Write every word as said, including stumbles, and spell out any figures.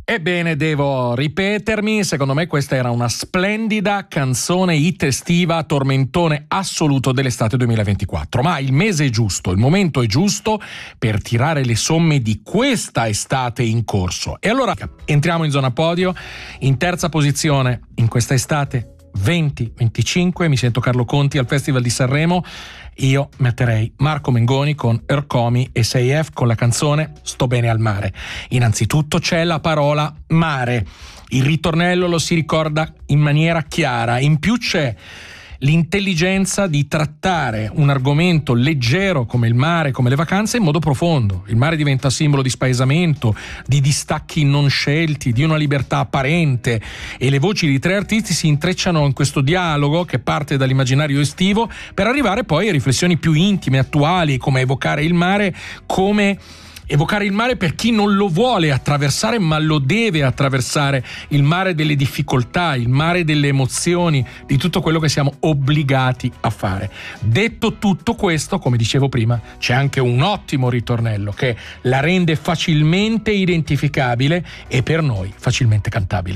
Ebbene, devo ripetermi, secondo me questa era una splendida canzone hit estiva, tormentone assoluto dell'estate duemilaventiquattro, ma il mese è giusto, il momento è giusto per tirare le somme di questa estate in corso. E allora entriamo in zona podio, in terza posizione in questa estate venti venticinque, mi sento Carlo Conti al Festival di Sanremo. Io metterei Marco Mengoni con Ercomi e sei F con la canzone Sto bene al mare. Innanzitutto c'è la parola mare, il ritornello lo si ricorda in maniera chiara, in più c'è l'intelligenza di trattare un argomento leggero come il mare, come le vacanze, in modo profondo. Il mare diventa simbolo di spaesamento, di distacchi non scelti, di una libertà apparente, e le voci di tre artisti si intrecciano in questo dialogo che parte dall'immaginario estivo per arrivare poi a riflessioni più intime, attuali, come evocare il mare come Evocare il mare per chi non lo vuole attraversare, ma lo deve attraversare, il mare delle difficoltà, il mare delle emozioni, di tutto quello che siamo obbligati a fare. Detto tutto questo, come dicevo prima, c'è anche un ottimo ritornello che la rende facilmente identificabile e per noi facilmente cantabile.